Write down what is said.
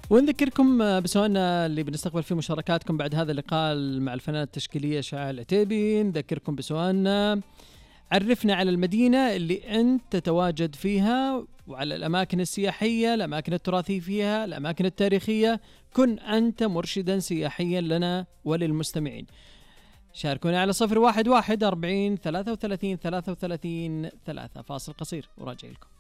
ونذكركم بسؤالنا اللي بنستقبل فيه مشاركاتكم بعد هذا اللقاء مع الفنانة التشكيلية شعاع العتيبي. نذكركم بسؤالنا: عرفنا على المدينة اللي أنت تتواجد فيها وعلى الأماكن السياحية، الأماكن التراثية فيها، الأماكن التاريخية. كن أنت مرشدا سياحيا لنا وللمستمعين. شاركونا على 011 40 33 33 3. فاصل قصير وراجع لكم.